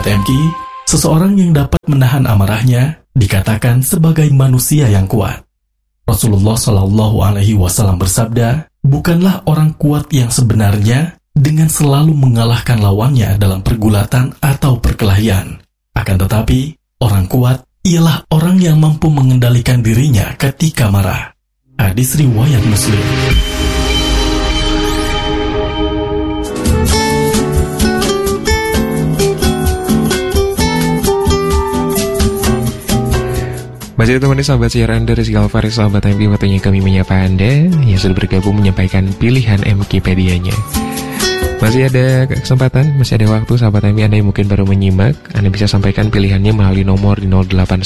Sahabat MQ, seseorang yang dapat menahan amarahnya dikatakan sebagai manusia yang kuat. Rasulullah Shallallahu Alaihi Wasallam bersabda, bukanlah orang kuat yang sebenarnya dengan selalu mengalahkan lawannya dalam pergulatan atau perkelahian. Akan tetapi, orang kuat ialah orang yang mampu mengendalikan dirinya ketika marah. Hadis riwayat Muslim. Masih ditemani sahabat siar Anda, Rizky Alfaris, sahabat MQ, waktunya kami menyapa Anda yang sudah bergabung menyampaikan pilihan MQ-pedianya. Masih ada kesempatan, masih ada waktu sahabat MQ Anda yang mungkin baru menyimak. Anda bisa sampaikan pilihannya melalui nomor di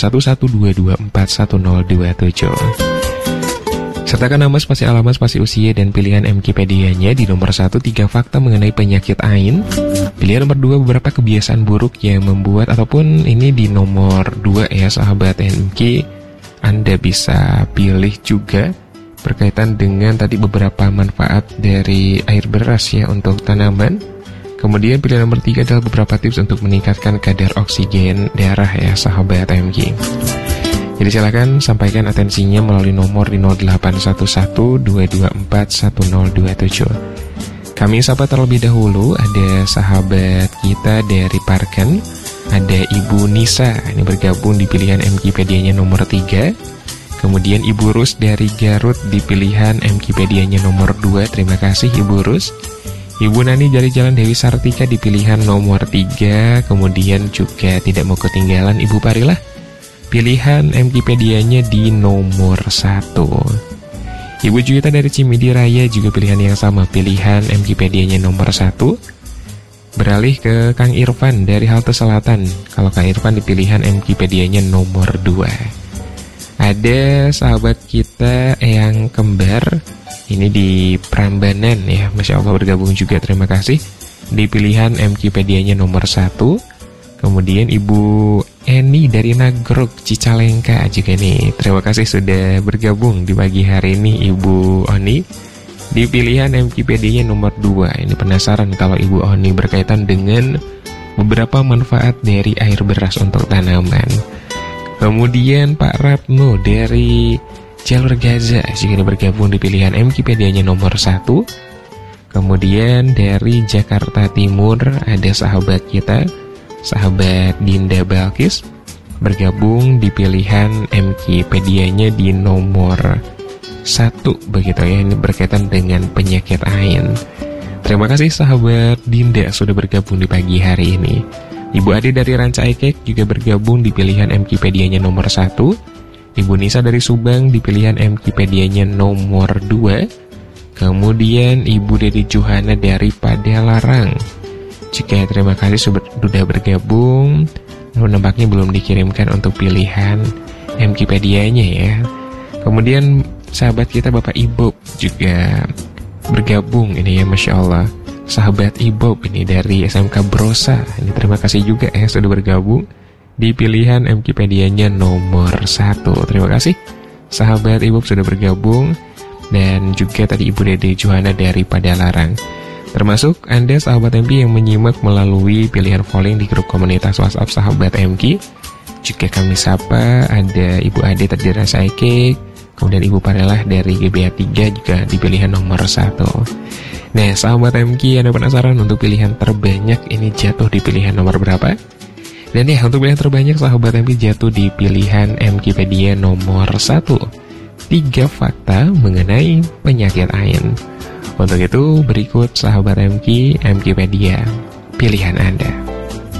081122411027. Sertakan nama, spasi alamat, spasi usia, dan pilihan MQ-pedianya di nomor 1, 3 fakta mengenai penyakit AIN. Pilihan nomor 2, beberapa kebiasaan buruk yang membuat, ataupun ini di nomor 2 ya sahabat MQ, Anda bisa pilih juga berkaitan dengan tadi beberapa manfaat dari air beras ya untuk tanaman. Kemudian pilihan nomor 3 adalah beberapa tips untuk meningkatkan kadar oksigen darah ya sahabat MQ. Jadi silakan sampaikan atensinya melalui nomor di 081122411027. Kami sapa terlebih dahulu, ada sahabat kita dari Parken, ada Ibu Nisa, ini bergabung di pilihan MQ-pedianya nomor 3. Kemudian Ibu Rus dari Garut di pilihan MQ-pedianya nomor 2, terima kasih Ibu Rus. Ibu Nani dari Jalan Dewi Sartika di pilihan nomor 3, kemudian juga tidak mau ketinggalan Ibu Parilah, pilihan MQ-pedianya di nomor 1. Ibu Juwita dari Cimidi Raya juga pilihan yang sama, pilihan MQ-pedianya nomor 1. Beralih ke Kang Irfan dari Halte Selatan. Kalau Kang Irfan di pilihan MQ-pedianya nomor 2. Ada sahabat kita yang kembar, ini di Prambanan ya, Masya Allah bergabung juga, terima kasih. Di pilihan MQ-pedianya nomor 1. Kemudian Ibu Eni dari Nagrog Cicalengka juga nih, terima kasih sudah bergabung di pagi hari ini Ibu Oni di pilihan MQ-pedianya nomor 2. Ini penasaran kalau Ibu Oni berkaitan dengan beberapa manfaat dari air beras untuk tanaman. Kemudian Pak Ratno dari Jalur Gaza juga ini bergabung di pilihan MQ-pedianya nomor 1. Kemudian dari Jakarta Timur ada sahabat kita, sahabat Dinda Balkis, bergabung di pilihan MQ-pedianya di nomor 1 begitu ya, ini berkaitan dengan penyakit AIN. Terima kasih sahabat Dinda sudah bergabung di pagi hari ini. Ibu Ade dari Ranca Ekek juga bergabung di pilihan MQ-pedianya nomor 1. Ibu Nisa dari Subang di pilihan MQ-pedianya nomor 2. Kemudian Ibu Dedi Johana dari Padalarang juga terima kasih sudah bergabung. Nampaknya belum dikirimkan untuk pilihan MQ-pedianya ya. Kemudian sahabat kita Bapak Ibob juga bergabung ini ya, Masya Allah. Sahabat Ibob ini dari SMK Brosa, ini terima kasih juga ya sudah bergabung di pilihan MQ-pedianya nomor 1. Terima kasih sahabat Ibob sudah bergabung. Dan juga tadi Ibu Dede Johana dari Padalarang. Termasuk Anda sahabat MQ yang menyimak melalui pilihan polling di grup komunitas WhatsApp sahabat MQ. Juga kami sapa, ada Ibu Ade tadi dari Ranca Ekek, kemudian Ibu Parelah dari GBA 3 juga di pilihan nomor 1. Nah sahabat MQ, Anda penasaran untuk pilihan terbanyak ini jatuh di pilihan nomor berapa? Dan ya untuk pilihan terbanyak sahabat MQ jatuh di pilihan MQ-pedia nomor 1. 3 fakta mengenai penyakit AIN. Untuk itu berikut sahabat MQ, MQ-pedia pilihan Anda.